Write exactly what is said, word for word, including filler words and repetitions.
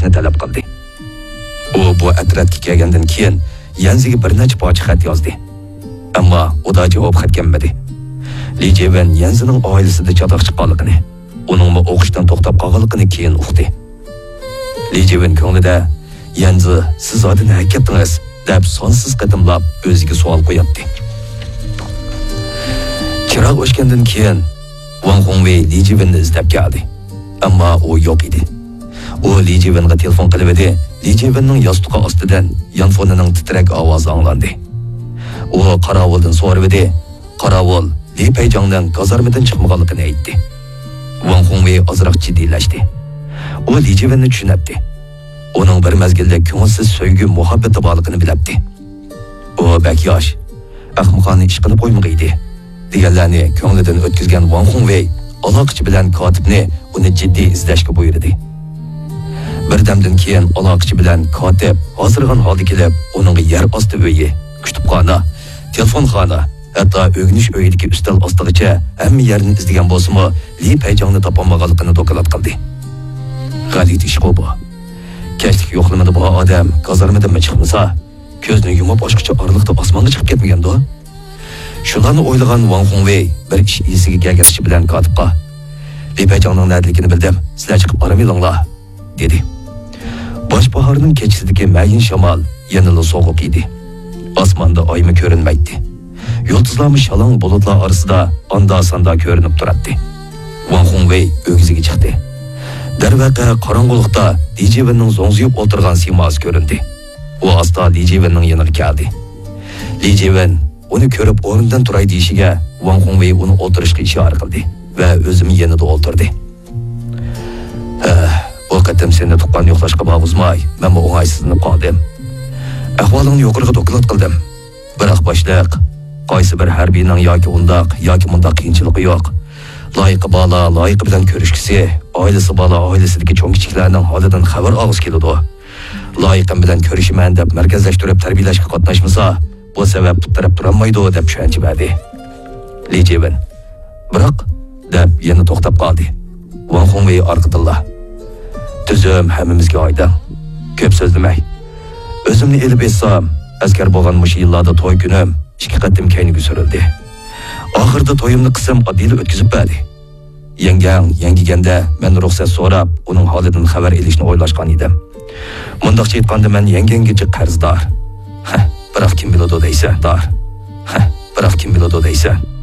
berishni talab qildi. U bu atrofga kelgandan keyin Yanziga bir necha pocha xat yozdi. Ammo u da javob xat kelmadi. Li Jiwen Yanzining oilasida chatoq chiqqanligini, uning o'qishdan to'xtab qolganligini keyin uqdi. Li Jiwen ko'nglida Yanzi siz odini haqiqatingiz deb sonsiz qatimlab o'ziga savol qo'yapti. Chiroq o'chgandan keyin Wang Hongwei Li Jiwenni izlab keldi. Ammo u yo'q edi. U Li Jiwenga telefon qilib edi. Li Jiwenning yostiqi ostidan yanfonining titrak ovozi anglandi. U qorovuldan so'rab edi. Qorovul Li Peijangdan gazarmadan chiqmaganligini aytdi. Wang Hongwei ozroq jiddiylashdi. U Li Jiwenni tushunibdi. Uning bir mezgilda ko'ngilsiz so'ygi muhabbati borligini bilibdi. U bak yosh, ahmoqona ish qilib qo'ymag'iydi. deganlarni ko'nglidan o'tkazgan Wang Hongwei aloqachi bilan kotibni uni jiddiy izlashga buyurdi. Bir damdan keyin aloqachi bilan kotib hozirgan holda kelib, uning yer osti uyi, kutubxona, telefonxona, hatto o'g'inish uyidagi ustal ostigacha hamma yerni izlagan bo'lsa-mu, Li Peijangni topolmaganligini doklalat qildi. G'alit ish bu. Kechlik yo'qlamada bu odam gazarmadan chiqmasa, ko'zni yumib boshqacha oraliqda osmonga chiqib ketmagan-da. Shunlarni o'ylagan Wang Hongwei bir ish esiga kelganishi bilan kotibga Li Peijangning nadligini bildim, sizlar chiqib aramayinglar, dedi. Bosh bahorning kechisidagi mayin shamol yanada sovuq edi. Osmonda oymi ko'rinmaydi. Yulduzlarmi shalong bulutlar orasida anda-sanda ko'rinib turardi. Wang Hongwei o'giziga chiqdi. Darvaqa qorong'ulikda Li Jiwenning zo'ngziyib o'tirgan siymosi ko'rindi. U asta Li Jiwenning yoniga keldi. Li Jiwen uni ko'rib o'rnidan turay deyishiga Wang Hongwei uni o'tirishga ishora qildi va o'zim yanida o'tirdi. Ha, bu qatam seni tuqqan yo'qlashga bag'uzmay, men bu o'ng'aysizlanib qoldim. Ahvolingni yuqoriga doklad qildim. Biroq boshliq, qaysi bir harbiyning yoki undaq yoki mundaq qiyinchiligi yo'q. Loyiqi bola loyiqi bilan ko'rishkisi, oilasi bola oilasidagi cho'ng kichiklarning holidan xabar olg'is keladi. Loyiqim bilan ko'rishiman deb markazlashtirib tarbiyalashga qatnashmasa, bu sabab taraf turolmaydi deb tushuncha berdi. Li Jiwen biroq deb yana to'xtab qoldi. Wang Hongwei orqadilla. Tuzum hammamizga oydin. Ko'p so'zlamay. O'zimni elib etsam, askar bo'lgan mush yillarda to'y kunim ikki qatim keyniga surildi. Oxirda to'yimni qism oddiy o'tkazib berdi. Yangam yangiganda men ruxsat so'rab, uning holidan xabar olishni o'ylashgan edim. Mundaqcha aytganda men yangamgacha qarzdor. Biroq kim biladi deysan, dor. Biroq kim biladi deysan.